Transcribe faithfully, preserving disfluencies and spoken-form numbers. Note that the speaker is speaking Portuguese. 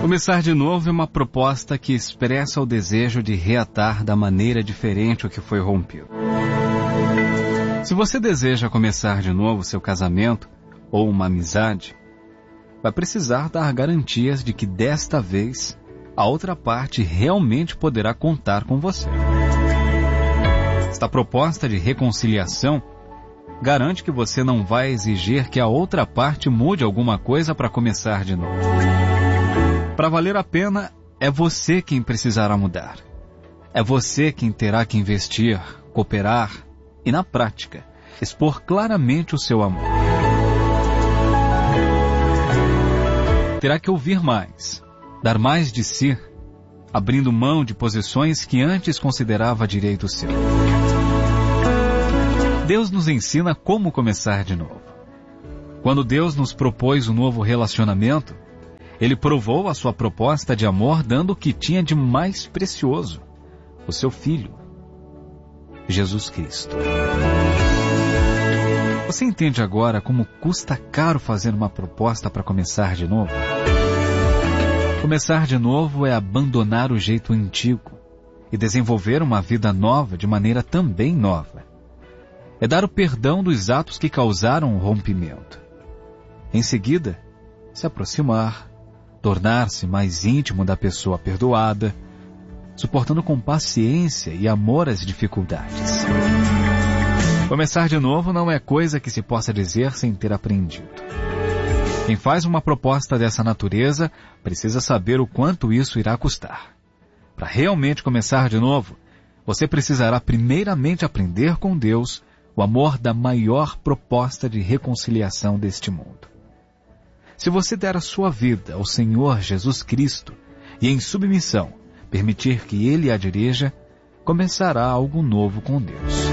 Começar de novo é uma proposta que expressa o desejo de reatar da maneira diferente o que foi rompido. Se você deseja começar de novo seu casamento ou uma amizade, vai precisar dar garantias de que desta vez a outra parte realmente poderá contar com você. Esta proposta de reconciliação garante que você não vai exigir que a outra parte mude alguma coisa para começar de novo. Para valer a pena, é você quem precisará mudar. É você quem terá que investir, cooperar e, na prática, expor claramente o seu amor. Terá que ouvir mais, dar mais de si, abrindo mão de posições que antes considerava direito seu. Deus nos ensina como começar de novo. Quando Deus nos propôs um novo relacionamento, Ele provou a sua proposta de amor dando o que tinha de mais precioso, o seu Filho, Jesus Cristo. Você entende agora como custa caro fazer uma proposta para começar de novo? Começar de novo é abandonar o jeito antigo e desenvolver uma vida nova de maneira também nova. É dar o perdão dos atos que causaram o rompimento. Em seguida, se aproximar, tornar-se mais íntimo da pessoa perdoada, suportando com paciência e amor as dificuldades. Começar de novo não é coisa que se possa dizer sem ter aprendido. Quem faz uma proposta dessa natureza precisa saber o quanto isso irá custar. Para realmente começar de novo, você precisará primeiramente aprender com Deus o amor da maior proposta de reconciliação deste mundo. Se você der a sua vida ao Senhor Jesus Cristo e em submissão permitir que Ele a dirija, começará algo novo com Deus.